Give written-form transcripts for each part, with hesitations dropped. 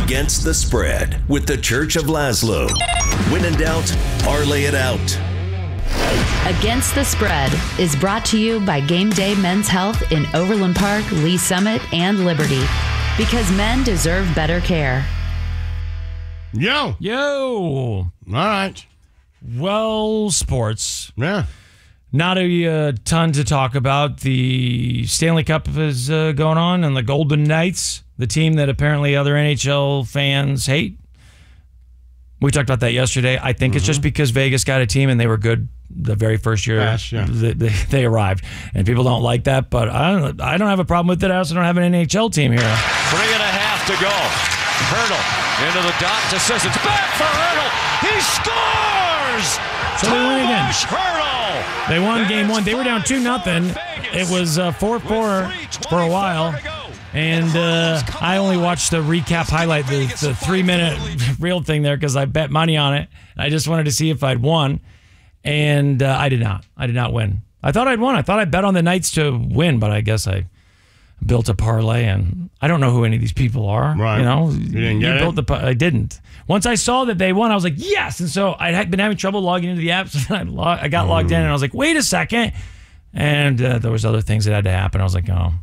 Against the Spread with the Church of Laszlo. When in doubt, parlay it out. Against the Spread is brought to you by Game Day Men's Health in Overland Park, Lee Summit, and Liberty. Because men deserve better care. Yo. All right. Well, sports. Yeah. Not a ton to talk about. The Stanley Cup is going on, and the Golden Knights, the team that apparently other NHL fans hate. We talked about that yesterday. I think it's just because Vegas got a team and they were good the very first year they arrived. And people don't like that, but I don't have a problem with it. I also don't have an NHL team here. 3.5 to go. Hurdle into the dot to Sissons. Back for Hurdle. He scores! So they win again. Hurdle! They won game one. They were down 2-0. It was 4-4 for a while. And I only watched the recap highlight, the 3-minute real thing there because I bet money on it. I just wanted to see if I'd won. And I did not. I did not win. I thought I'd won. I thought I bet on the Knights to win, but I guess I built a parlay, and I don't know who any of these people are. Right. You know, you didn't get it? I didn't. Once I saw that they won, I was like, yes. And so I had been having trouble logging into the app, so I got logged in, and I was like, wait a second. And there was other things that had to happen. I was like, oh,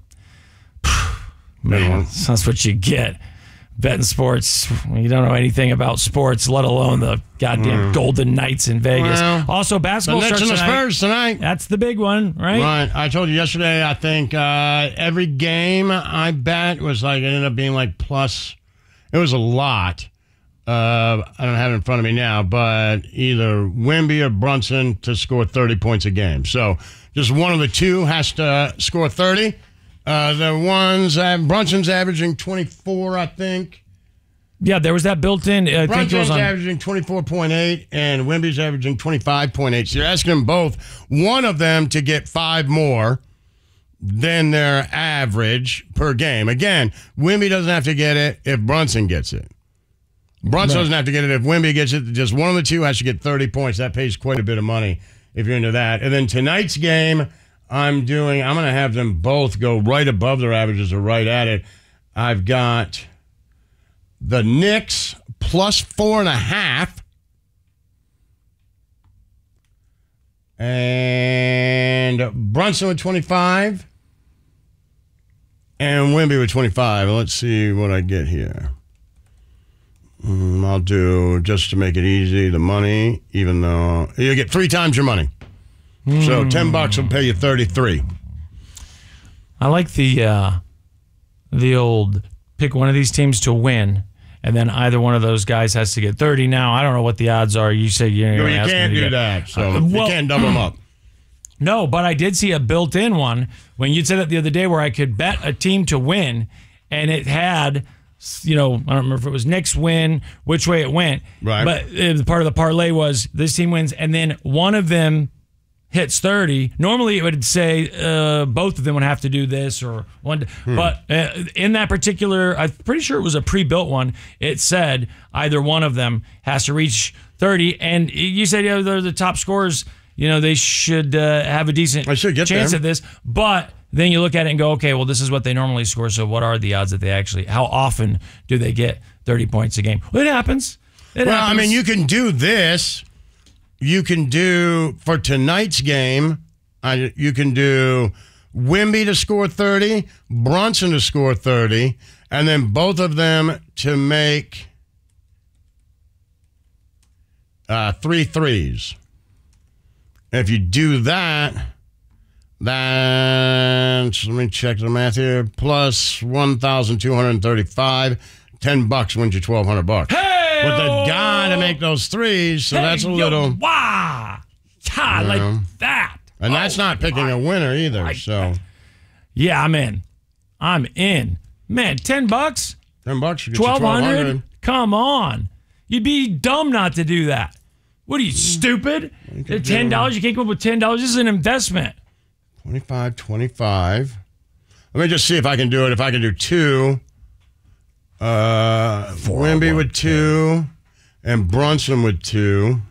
man, that's what you get. Betting sports. You don't know anything about sports, let alone the goddamn Golden Knights in Vegas. Well, also, basketball the Knicks starts and the Spurs tonight. That's the big one, right? Right. I told you yesterday, I think every game I bet was like, it ended up being like plus, it was a lot. I don't have it in front of me now, but either Wemby or Brunson to score 30 points a game. So just one of the two has to score 30. The ones, Brunson's averaging 24, I think. Yeah, there was that built in. Brunson's averaging 24.8, and Wemby's averaging 25.8. So you're asking them both, one of them to get 5 more than their average per game. Again, Wemby doesn't have to get it if Brunson gets it. Brunson doesn't have to get it if Wemby gets it. Just one of the two has to get 30 points. That pays quite a bit of money if you're into that. And then tonight's game, I'm going to have them both go right above their averages or right at it. I've got the Knicks plus 4.5 and Brunson with 25 and Wemby with 25. Let's see what I get here. I'll do, just to make it easy, the money, even though you get 3 times your money. So $10 will pay you 33. I like the old pick one of these teams to win, and then either one of those guys has to get 30. Now I don't know what the odds are. You say you can't do that, so you can't double them up. No, but I did see a built-in one when you said that the other day where I could bet a team to win, and it had, I don't remember if it was Knicks win, which way it went. Right. But part of the parlay was this team wins, and then one of them hits 30. Normally it would say both of them would have to do this or one. But in that particular, I'm pretty sure it was a pre-built one, it said either one of them has to reach 30. And you said they're the top scorers. They should have a decent chance at this. But then you look at it and go, okay, well, this is what they normally score. So what are the odds that they actually, how often do they get 30 points a game? Well, it happens. I mean, you can do this. You can do, for tonight's game, you can do Wemby to score 30, Brunson to score 30, and then both of them to make 3 threes. If you do that, that's, let me check the math here, plus 1,235, $10 wins you $1,200. Hey! But they gotta make those threes, so that's a little. Wow! Like that. And that's not picking a winner either. So, yeah, I'm in. Man, $10. $10, you get $1,200. Come on, you'd be dumb not to do that. What are you, stupid? $10? You can't come up with $10. This is an investment. 25. Let me just see if I can do it. If I can do 2. Wemby with 2 and Brunson with 2.